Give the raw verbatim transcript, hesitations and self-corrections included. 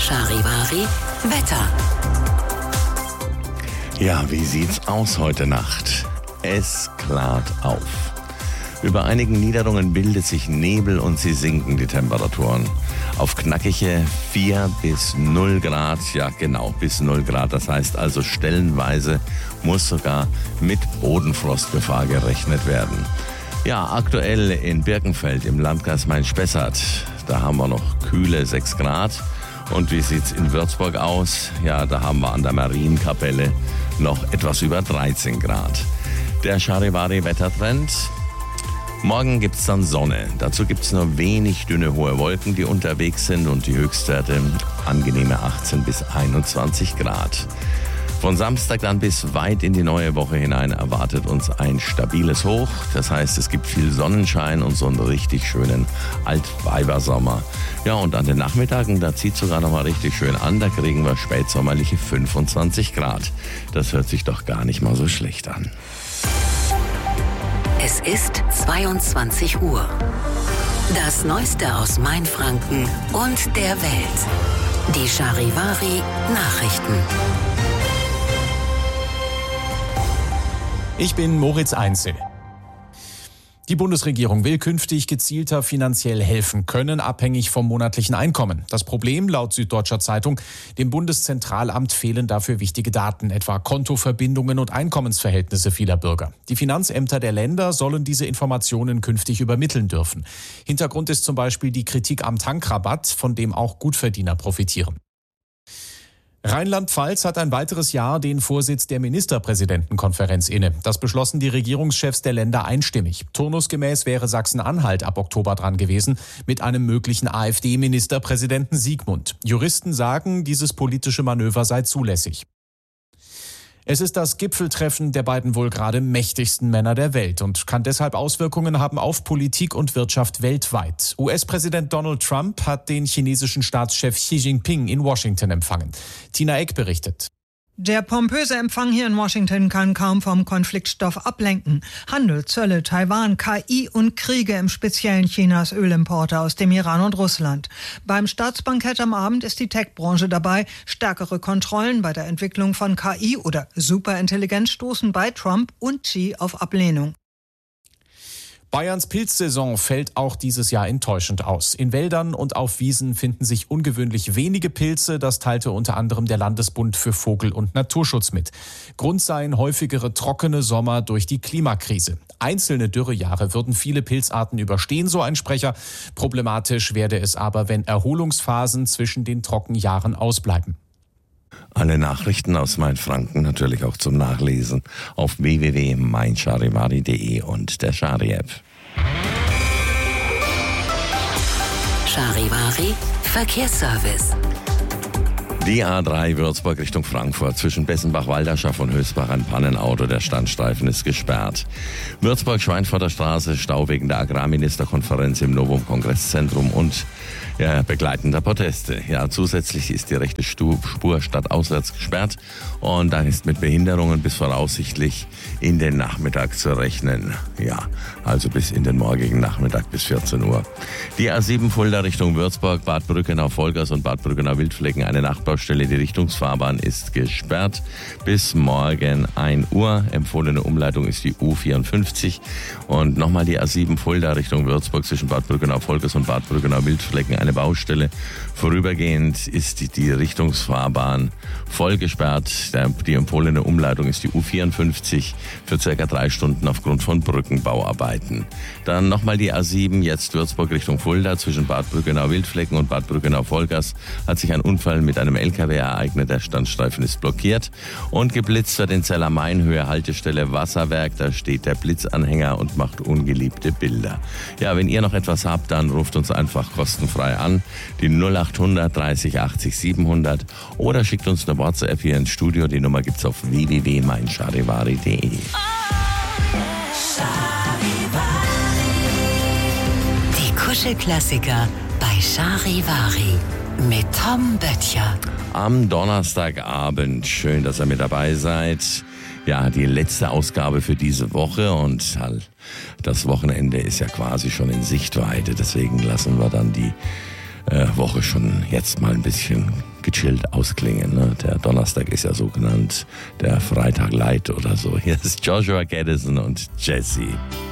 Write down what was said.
Charivari Wetter. Ja, wie sieht's aus heute Nacht? Es klart auf. Über einigen Niederungen bildet sich Nebel und sie sinken die Temperaturen. Auf knackige vier bis null Grad, ja genau, bis null Grad. Das heißt also stellenweise muss sogar mit Bodenfrostgefahr gerechnet werden. Ja, aktuell in Birkenfeld im Landkreis Main-Spessart, da haben wir noch kühle sechs Grad. Und wie sieht's in Würzburg aus? Ja, da haben wir an der Marienkapelle noch etwas über dreizehn Grad. Der Charivari-Wettertrend. Morgen gibt's dann Sonne. Dazu gibt's nur wenig dünne hohe Wolken, die unterwegs sind und die Höchstwerte angenehme achtzehn bis einundzwanzig Grad. Von Samstag dann bis weit in die neue Woche hinein erwartet uns ein stabiles Hoch. Das heißt, es gibt viel Sonnenschein und so einen richtig schönen Altweibersommer. Ja, und an den Nachmittagen, da zieht sogar noch mal richtig schön an. Da kriegen wir spätsommerliche fünfundzwanzig Grad. Das hört sich doch gar nicht mal so schlecht an. Es ist zweiundzwanzig Uhr. Das Neueste aus Mainfranken und der Welt. Die Charivari Nachrichten. Ich bin Moritz Einzel. Die Bundesregierung will künftig gezielter finanziell helfen können, abhängig vom monatlichen Einkommen. Das Problem, laut Süddeutscher Zeitung, dem Bundeszentralamt fehlen dafür wichtige Daten, etwa Kontoverbindungen und Einkommensverhältnisse vieler Bürger. Die Finanzämter der Länder sollen diese Informationen künftig übermitteln dürfen. Hintergrund ist zum Beispiel die Kritik am Tankrabatt, von dem auch Gutverdiener profitieren. Rheinland-Pfalz hat ein weiteres Jahr den Vorsitz der Ministerpräsidentenkonferenz inne. Das beschlossen die Regierungschefs der Länder einstimmig. Turnusgemäß wäre Sachsen-Anhalt ab Oktober dran gewesen, mit einem möglichen AfD-Ministerpräsidenten Siegmund. Juristen sagen, dieses politische Manöver sei zulässig. Es ist das Gipfeltreffen der beiden wohl gerade mächtigsten Männer der Welt und kann deshalb Auswirkungen haben auf Politik und Wirtschaft weltweit. U S-Präsident Donald Trump hat den chinesischen Staatschef Xi Jinping in Washington empfangen. Tina Eck berichtet. Der pompöse Empfang hier in Washington kann kaum vom Konfliktstoff ablenken. Handel, Zölle, Taiwan, K I und Kriege, im Speziellen Chinas Ölimporte aus dem Iran und Russland. Beim Staatsbankett am Abend ist die Tech-Branche dabei. Stärkere Kontrollen bei der Entwicklung von K I oder Superintelligenz stoßen bei Trump und Xi auf Ablehnung. Bayerns Pilzsaison fällt auch dieses Jahr enttäuschend aus. In Wäldern und auf Wiesen finden sich ungewöhnlich wenige Pilze. Das teilte unter anderem der Landesbund für Vogel- und Naturschutz mit. Grund seien häufigere trockene Sommer durch die Klimakrise. Einzelne Dürrejahre würden viele Pilzarten überstehen, so ein Sprecher. Problematisch werde es aber, wenn Erholungsphasen zwischen den Trockenjahren ausbleiben. Alle Nachrichten aus Mainfranken natürlich auch zum Nachlesen auf w w w punkt mein charivari punkt de und der Chari-App. Charivari Verkehrsservice. Die A drei Würzburg Richtung Frankfurt zwischen Bessenbach-Walderschaft und Höchstbach ein Pannenauto. Der Standstreifen ist gesperrt. Würzburg-Schweinfurter Straße, Stau wegen der Agrarministerkonferenz im Novum Kongresszentrum und ja, begleitender Proteste. Ja, zusätzlich ist die rechte Spur stadtauswärts gesperrt und da ist mit Behinderungen bis voraussichtlich in den Nachmittag zu rechnen. Ja, also bis in den morgigen Nachmittag bis vierzehn Uhr. Die A sieben Fulda Richtung Würzburg, Bad Brückenau-Volgers und Bad Brückenau-Wildflecken, eine Nachbaustelle. Die Richtungsfahrbahn ist gesperrt bis morgen ein Uhr. Empfohlene Umleitung ist die U vierundfünfzig. Und nochmal die A sieben Fulda Richtung Würzburg zwischen Bad Brückenau-Volgers und Bad Brückenau-Wildflecken, eine Baustelle. Vorübergehend ist die, die Richtungsfahrbahn voll gesperrt. Der, die empfohlene Umleitung ist die U vierundfünfzig für circa drei Stunden aufgrund von Brückenbauarbeiten. Dann nochmal die A sieben, jetzt Würzburg Richtung Fulda zwischen Bad Brückenau-Wildflecken und Bad Brückenau-Volgers hat sich ein Unfall mit einem L K W ereignet. Der Standstreifen ist blockiert und geblitzt wird in Zeller-Main-Höhe Haltestelle Wasserwerk. Da steht der Blitzanhänger und macht ungeliebte Bilder. Ja, wenn ihr noch etwas habt, dann ruft uns einfach kostenfrei an. Die null acht hundert dreißig achtzig siebenhundert oder schickt uns eine WhatsApp hier ins Studio. Die Nummer gibt's auf w w w punkt mein charivari punkt de. Die Kuschelklassiker bei Charivari mit Tom Böttcher. Am Donnerstagabend. Schön, dass ihr mit dabei seid. Ja, die letzte Ausgabe für diese Woche und das Wochenende ist ja quasi schon in Sichtweite. Deswegen lassen wir dann die äh, Woche schon jetzt mal ein bisschen gechillt ausklingen. Ne? Der Donnerstag ist ja so genannt der Freitag Light oder so. Hier ist Joshua Gaddison und Jessie.